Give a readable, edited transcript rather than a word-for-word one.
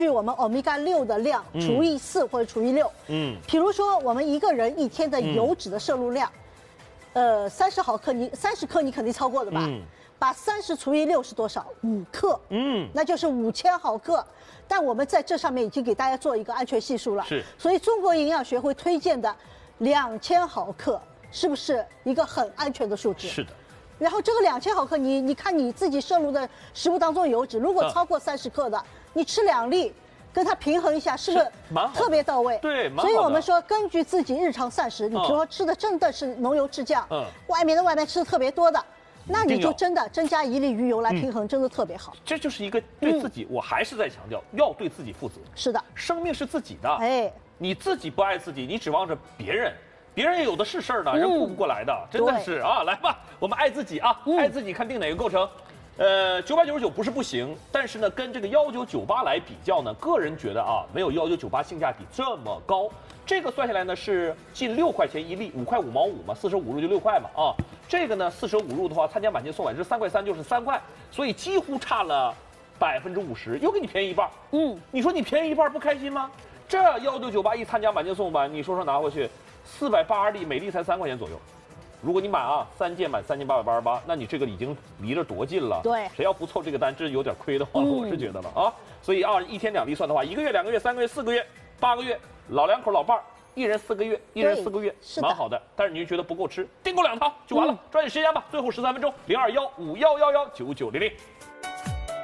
我们欧米伽6的量除以4或者除以6。比如说我们一个人一天的油脂的摄入量，30毫克30克你肯定超过的吧？把30除以6是多少？5克。那就是5000毫克。但我们在这上面已经给大家做一个安全系数了。是。所以中国营养学会推荐的2000毫克，是不是一个很安全的数值？是的。然后这个2000毫克，你看你自己摄入的食物当中油脂，如果超过30克的，你吃2粒，跟它平衡一下，是不是特别到位？对，所以我们说，根据自己日常膳食，你比如说吃的真的是浓油赤酱，外面吃的特别多的，那你就真的增加1粒鱼油来平衡，真的特别好。 这就是一个对自己，我还是在强调，要对自己负责。 是的， 生命是自己的，你自己不爱自己，你指望着别人。别人也有的是事儿的，人顾不过来的，真的是啊！来吧，我们爱自己啊，爱自己看定哪个构成？9899不是不行，但是呢，跟这个1998来比较呢，个人觉得啊，没有1998性价比这么高。这个算下来呢是近6块钱一粒，5块5毛5嘛，45入就6块嘛啊。这个呢45入的话，参加满减送返是3块3，就是3块，所以几乎差了50%，又给你便宜一半。你说你便宜一半不开心吗？这1998一参加满减送返，你说拿回去。480粒，每粒才3块钱左右。如果你买啊3件满3888，那你这个已经离着多近了？对，谁要不凑这个单，真有点亏的话，我是觉得了啊。所以啊，一天2粒算的话，1个月、2个月、3个月、4个月、8个月，老两口老伴儿，一人4个月，一人4个月，蛮好的。但是您觉得不够吃，订购2套就完了，抓紧时间吧。最后13分钟，0215111990。